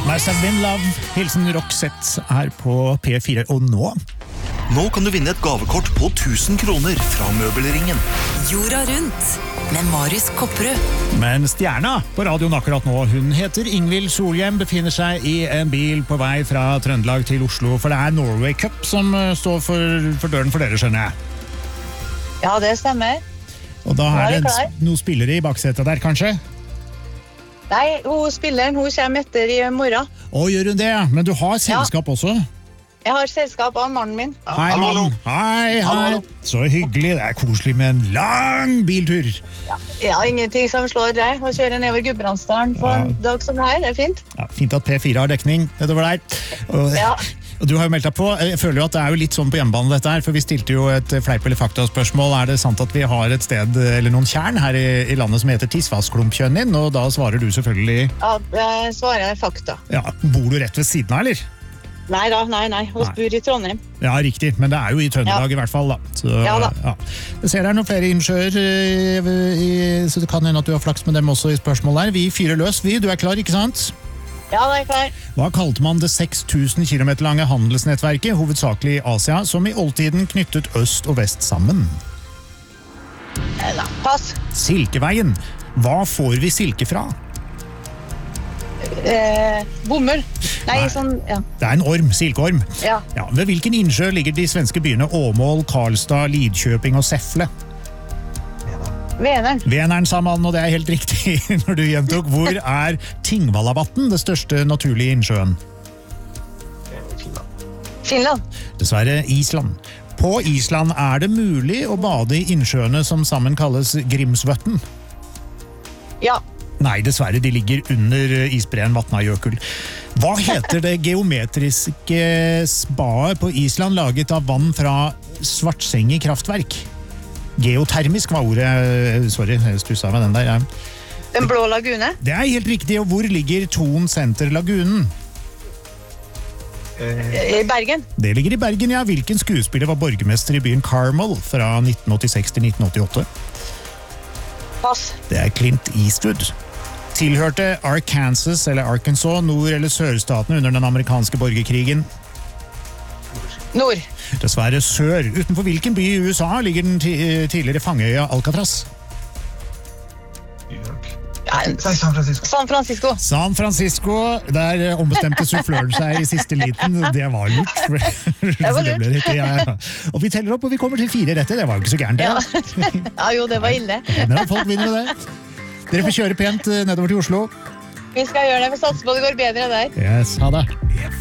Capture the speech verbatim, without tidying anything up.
Nice I've been love. Hilsen Roxette her på P fire. Og nå? Nå kan du vinne et gavekort på tusen kroner fra Møbelringen. Jorda rundt med Marius Kopperud. Men stjerna på radioen akkurat nå, hun heter Ingvild Solhjem, befinner seg i en bil på vei fra Trøndelag til Oslo, for det er Norway Cup som står for, for døren for dere, skjønner jeg. Ja, det stemmer. Og da er det noen spillere i baksetet der, kanskje? Nei, hun spilleren, hun kommer etter i morgen. Å, gjør hun det? Men du har selskap ja. også? Jeg har selskap av mannen min. Hei, mann. Hei, hei. Så hyggelig. Det er koselig med en lang biltur. Ja, ja ingenting som slår deg. Å kjøre nedover Gudbrandsdalen på ja. en dag som her, det er fint. Ja, fint at P fire har dekning nedover der. Og, ja. og du har jo meldt deg på. Jeg føler jo at det er jo litt sånn på hjemmebane dette her, for vi stilte jo et fleip- eller fakta-spørsmål. Er det sant at vi har et sted, eller noen tjern her i, i landet som heter Tissvassklumpkjønnin? Og da svarer du selvfølgelig... Ja, jeg svarer fakta. Ja, bor du rett ved siden av, eller? Nei da, nei, nei. Hos bor i Trondheim. Ja, riktig. Men det er jo i Trøndelag ja. i hvert fall, da. Så, ja da. Ja. Jeg ser det er noen flere innsjøer, så det kan hende at du har flaks med dem også i spørsmål der. Vi fyrer løs, vi. Du er klar, ikke sant? Ja, det er klar. Hva kalte man det seks tusen kilometer lange handelsnettverket, hovedsakelig i Asia, som i oldtiden knyttet øst og vest sammen? Ja, pass. Silkeveien. Hva får vi silke fra? Eh, bomull. Nei, Nei, sånn, ja. Det er en orm, silkeorm. Ja. Ja, ved hvilken innsjø ligger de svenske byene Åmål, Karlstad, Lidköping og Säffle? Vänern. Vänern, sa man, og det er helt riktig når du gjentok. Hvor er Tingvallavatn, det største naturlige innsjøen? Finland. Dessverre Island. På Island er det mulig å bade i innsjøene som sammen kalles Grimsvötn? Ja. Nei, dessverre, de ligger under isbreen Vatnajökull. Hva heter det geometriske spaet på Island laget av vann fra Svartsengi kraftverk? Geotermisk var ordet, sorry, jeg stusset med den der. Ja. Den blå lagune? Det er helt riktig, og hvor ligger Thon Center lagunen? I Bergen. Det ligger i Bergen, ja. Hvilken skuespiller var borgermester i byen Carmel fra nitten åttiseks til nitten åttiåtte? Pass. Det er Clint Eastwood. Tilhørte Arkansas eller Arkansas, nord- eller sørstatene under den amerikanske borgerkrigen? Nord. Dessverre sør. Utenfor hvilken by i U S A ligger den tidligere fangeøya Alcatraz? Ja, San Francisco. San Francisco. San Francisco, der ombestemte suffløren seg i siste liten. Det var lurt. Det var lurt. Det ja, ja. Og vi teller opp, og vi kommer til fire rette. Det var jo ikke så gærent. Ja. ja, jo, det var ille. Ja, folk vinner med det. Dere får kjøre pent nedover til Oslo. Vi skal gjøre det, vi satser på det går bedre der. Yes, ha det.